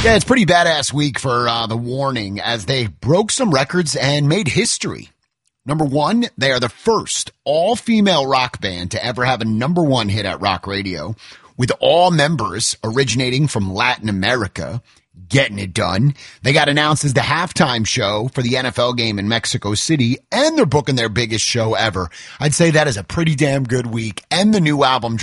Yeah, it's a pretty badass week for The Warning as they broke some records and made history. Number one, they are the first all-female rock band to ever have a number one hit at rock radio, with all members originating from Latin America. Getting it done. They got announced as the halftime show for the NFL game in Mexico City, and they're booking their biggest show ever. I'd say that is a pretty damn good week, and the new album